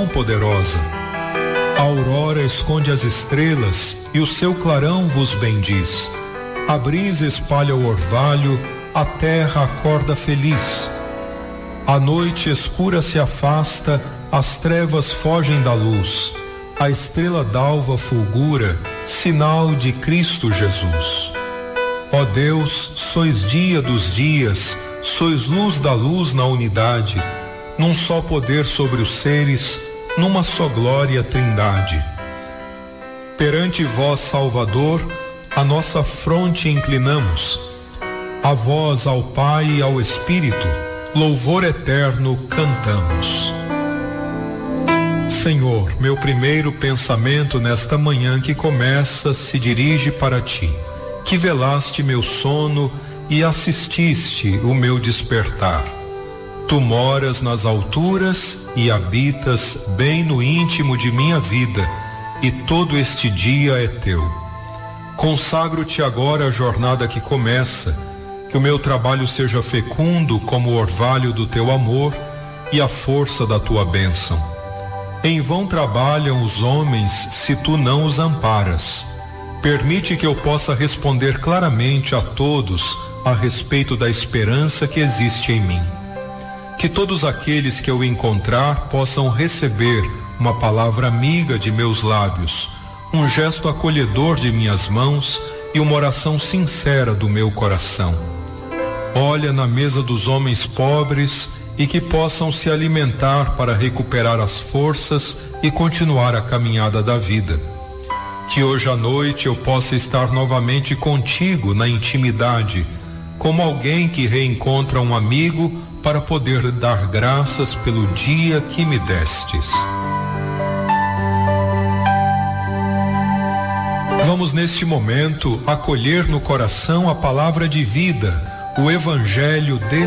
mão poderosa. A aurora esconde as estrelas e o seu clarão vos bendiz. A brisa espalha o orvalho, a terra acorda feliz. A noite escura se afasta, as trevas fogem da luz. A estrela d'alva fulgura, sinal de Cristo Jesus. Ó Deus, sois dia dos dias, sois luz da luz na unidade, num só poder sobre os seres, numa só glória trindade. Perante vós, Salvador, a nossa fronte inclinamos. A vós, ao Pai e ao Espírito, louvor eterno cantamos. Senhor, meu primeiro pensamento nesta manhã que começa se dirige para ti, que velaste meu sono e assististe o meu despertar. Tu moras nas alturas e habitas bem no íntimo de minha vida, e todo este dia é teu. Consagro-te agora a jornada que começa, que o meu trabalho seja fecundo como o orvalho do teu amor e a força da tua bênção. Em vão trabalham os homens se tu não os amparas. Permite que eu possa responder claramente a todos a respeito da esperança que existe em mim. Que todos aqueles que eu encontrar possam receber uma palavra amiga de meus lábios, um gesto acolhedor de minhas mãos e uma oração sincera do meu coração. Olha na mesa dos homens pobres e que possam se alimentar para recuperar as forças e continuar a caminhada da vida. Que hoje à noite eu possa estar novamente contigo na intimidade, como alguém que reencontra um amigo para poder dar graças pelo dia que me destes. Vamos neste momento acolher no coração a palavra de vida, o Evangelho